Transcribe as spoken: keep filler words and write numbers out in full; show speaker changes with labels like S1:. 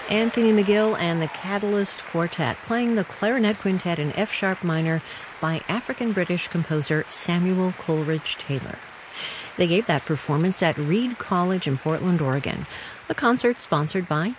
S1: Anthony McGill and the Catalyst Quartet playing the Clarinet Quintet in F-sharp minor by African-British composer Samuel Coleridge Taylor. They gave that performance at Reed College in Portland, Oregon, a concert sponsored by